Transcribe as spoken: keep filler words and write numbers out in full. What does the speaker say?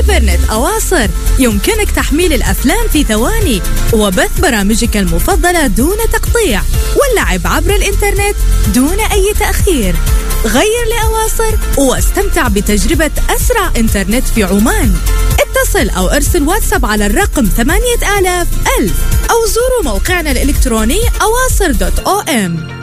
فايبرنت أواصر يمكنك تحميل الأفلام في ثواني وبث برامجك المفضلة دون تقطيع واللعب عبر الإنترنت دون أي تأخير. غير لأواصر واستمتع بتجربة أسرع إنترنت في عمان. اتصل أو ارسل واتساب على الرقم ثمانية آلاف ألف أو زوروا موقعنا الإلكتروني أواصر دوت أو إم.